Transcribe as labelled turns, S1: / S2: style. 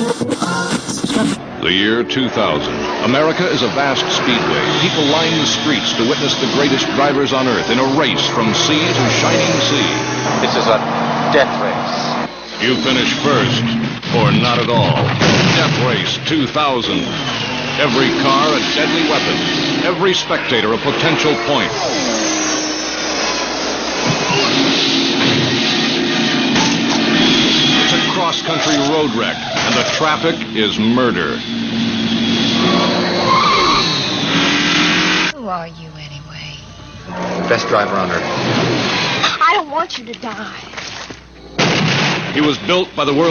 S1: The year 2000. America is a vast speedway. People line the streets to witness the greatest drivers on earth in a race from sea to shining sea.
S2: This is a death race.
S1: You finish first, or not at all. Death Race 2000. Every car a deadly weapon. Every spectator a potential point. It's a cross-country road wreck, and the traffic is murder.
S3: Who are you, anyway?
S2: Best driver on earth.
S3: I don't want you to die.
S1: He was built by the world.